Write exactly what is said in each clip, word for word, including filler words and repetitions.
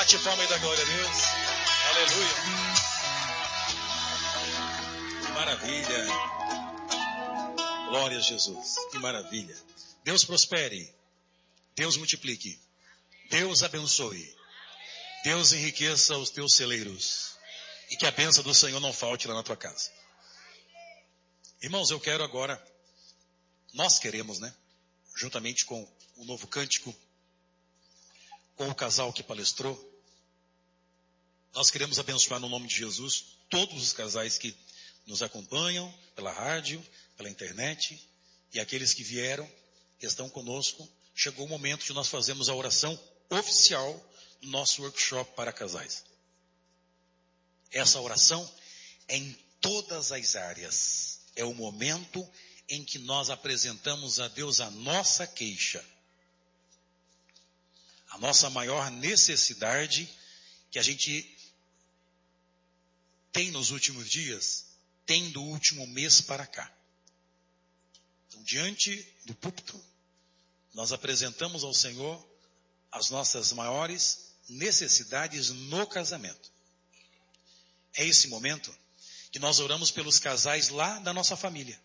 Bate palma e dá glória a Deus. Aleluia. Que maravilha. Glória a Jesus. Que maravilha. Deus prospere. Deus multiplique. Deus abençoe. Deus enriqueça os teus celeiros. E que a bênção do Senhor não falte lá na tua casa. Irmãos, eu quero agora, nós queremos, né? Juntamente com o novo cântico, com o casal que palestrou, nós queremos abençoar no nome de Jesus todos os casais que nos acompanham pela rádio, pela internet, e aqueles que vieram, que estão conosco. Chegou o momento de nós fazermos a oração oficial do nosso workshop para casais. Essa oração é em todas as áreas. É o momento em que nós apresentamos a Deus a nossa queixa. A nossa maior necessidade que a gente tem nos últimos dias, tem do último mês para cá. Então, diante do púlpito, nós apresentamos ao Senhor as nossas maiores necessidades no casamento. É esse momento que nós oramos pelos casais lá da nossa família.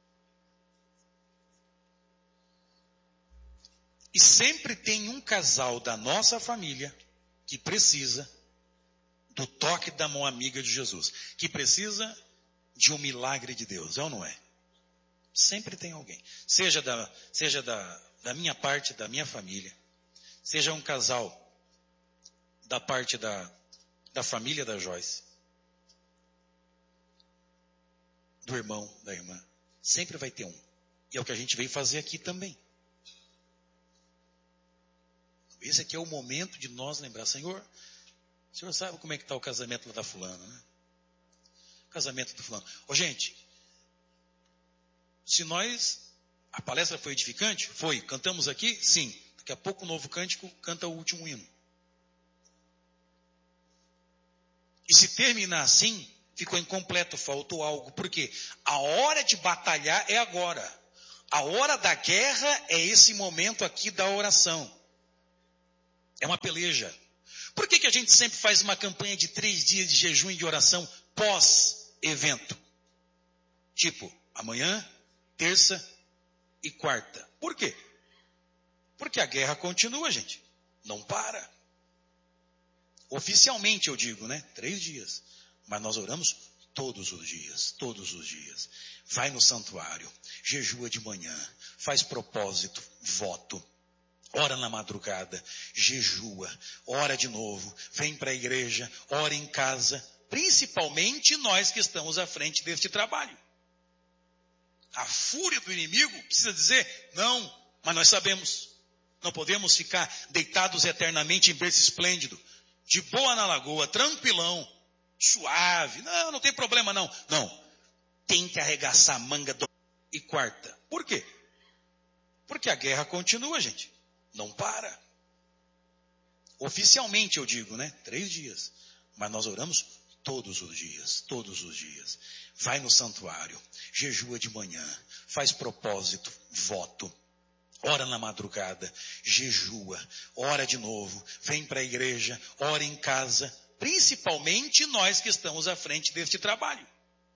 E sempre tem um casal da nossa família que precisa do toque da mão amiga de Jesus, que precisa de um milagre de Deus, é ou não é? Sempre tem alguém, seja da, seja da, da minha parte, da minha família, seja um casal da parte da, da família da Joyce, do irmão, da irmã, sempre vai ter um. E é o que a gente veio fazer aqui também. Esse aqui é o momento de nós lembrar, Senhor, o Senhor sabe como é que está o casamento lá da fulana, né? O casamento do fulano. Ô gente, se nós, a palestra foi edificante? Foi. Cantamos aqui? Sim. Daqui a pouco o novo cântico canta o último hino. E se terminar assim, ficou incompleto, faltou algo. Por quê? A hora de batalhar é agora. A hora da guerra é esse momento aqui da oração. É uma peleja. Por que que a gente sempre faz uma campanha de três dias de jejum e de oração pós-evento? Tipo, amanhã, terça e quarta. Por quê? Porque a guerra continua, gente. Não para. Oficialmente eu digo, né? Três dias. Mas nós oramos todos os dias, todos os dias. Vai no santuário, jejua de manhã, faz propósito, voto. Ora na madrugada, jejua, ora de novo, vem para a igreja, ora em casa. Principalmente nós que estamos à frente deste trabalho. A fúria do inimigo precisa dizer, não, mas nós sabemos. Não podemos ficar deitados eternamente em berço esplêndido, de boa na lagoa, tranquilão, suave. Não, não tem problema não. Não, tem que arregaçar a manga do... E quarta. Por quê? Porque a guerra continua, gente. Não para. Oficialmente eu digo, né? Três dias. Mas nós oramos todos os dias, todos os dias. Vai no santuário, jejua de manhã, faz propósito, voto. Ora na madrugada, jejua, ora de novo, vem para a igreja, ora em casa. Principalmente nós que estamos à frente deste trabalho.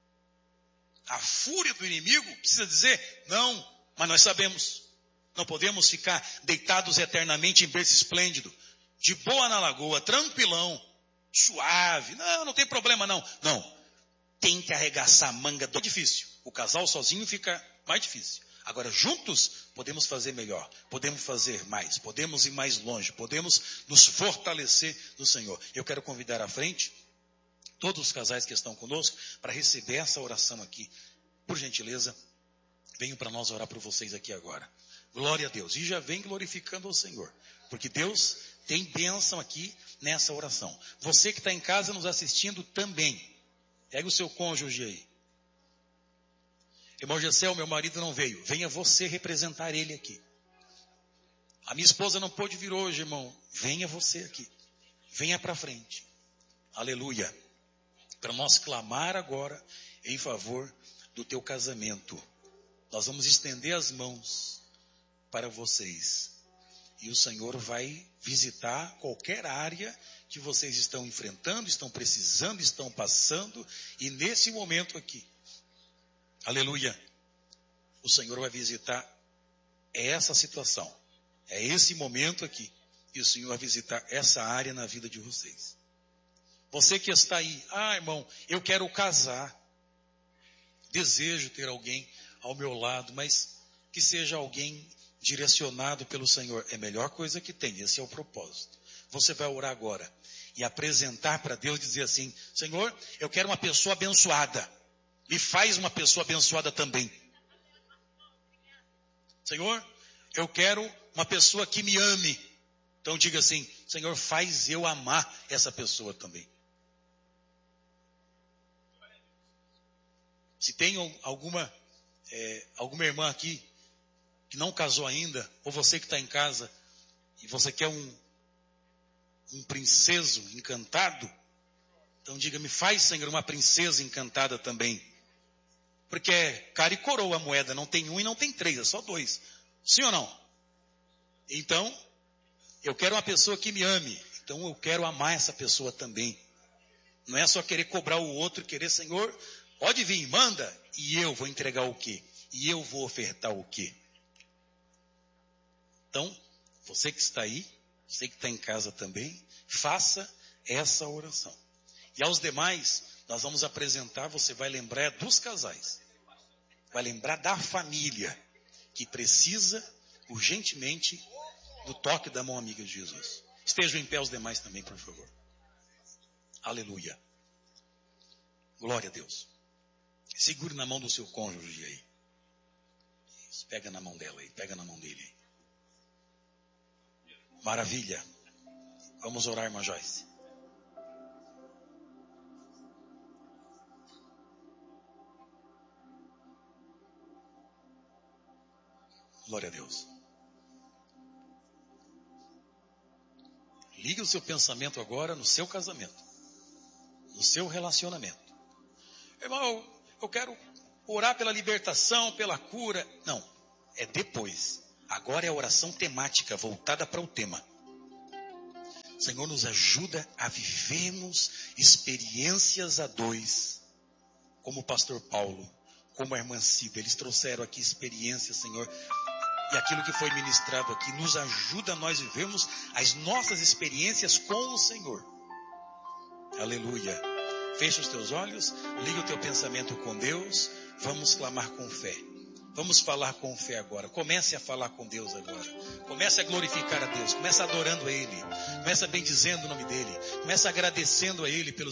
A fúria do inimigo precisa dizer, não, mas nós sabemos. Não podemos ficar deitados eternamente em berço esplêndido, de boa na lagoa, tranquilão, suave. Não, não tem problema não. Não, tem que arregaçar a manga. Do... É difícil. O casal sozinho fica mais difícil. Agora, juntos, podemos fazer melhor. Podemos fazer mais. Podemos ir mais longe. Podemos nos fortalecer no Senhor. Eu quero convidar à frente todos os casais que estão conosco para receber essa oração aqui. Por gentileza, venham para nós orar por vocês aqui agora. Glória a Deus. E já vem glorificando ao Senhor. Porque Deus tem bênção aqui nessa oração. Você que está em casa nos assistindo também. Pega o seu cônjuge aí. Irmão Gessel, meu marido não veio. Venha você representar ele aqui. A minha esposa não pôde vir hoje, irmão. Venha você aqui. Venha para frente. Aleluia. Para nós clamar agora em favor do teu casamento. Nós vamos estender as mãos para vocês. E o Senhor vai visitar qualquer área que vocês estão enfrentando, estão precisando, estão passando. E nesse momento aqui, aleluia, o Senhor vai visitar essa situação. É esse momento aqui que o Senhor vai visitar essa área na vida de vocês. Você que está aí, ah, irmão, eu quero casar. Desejo ter alguém ao meu lado, mas que seja alguém direcionado pelo Senhor. É a melhor coisa que tem, esse é o propósito. Você vai orar agora e apresentar para Deus, dizer assim: Senhor, eu quero uma pessoa abençoada. Me faz uma pessoa abençoada também. Senhor, eu quero uma pessoa que me ame. Então diga assim: Senhor, faz eu amar essa pessoa também. Se tem alguma, é, alguma irmã aqui que não casou ainda, ou você que está em casa, e você quer um, um princeso encantado, então diga: me faz, Senhor, uma princesa encantada também. Porque é cara e coroa a moeda, não tem um e não tem três, é só dois. Sim ou não? Então, eu quero uma pessoa que me ame, então eu quero amar essa pessoa também. Não é só querer cobrar o outro, querer: Senhor, pode vir, manda, e eu vou entregar o quê? E eu vou ofertar o quê? Então, você que está aí, você que está em casa também, faça essa oração. E aos demais, nós vamos apresentar, você vai lembrar dos casais. Vai lembrar da família, que precisa urgentemente do toque da mão amiga de Jesus. Estejam em pé os demais também, por favor. Aleluia. Glória a Deus. Segure na mão do seu cônjuge aí. Isso, pega na mão dela aí, pega na mão dele aí. Maravilha. Vamos orar, irmã Joyce. Glória a Deus. Ligue o seu pensamento agora no seu casamento, no seu relacionamento. Irmão, eu quero orar pela libertação, pela cura. Não, é depois. Agora é a oração temática, voltada para o tema. Senhor, nos ajuda a vivermos experiências a dois, como o pastor Paulo, como a irmã Cida. Eles trouxeram aqui experiências, Senhor, e aquilo que foi ministrado aqui nos ajuda a nós vivermos as nossas experiências com o Senhor. Aleluia. Fecha os teus olhos, liga o teu pensamento com Deus, vamos clamar com fé. Vamos falar com fé agora. Comece a falar com Deus agora. Comece a glorificar a Deus. Comece adorando a Ele. Comece bendizendo o nome dEle. Comece agradecendo a Ele pelo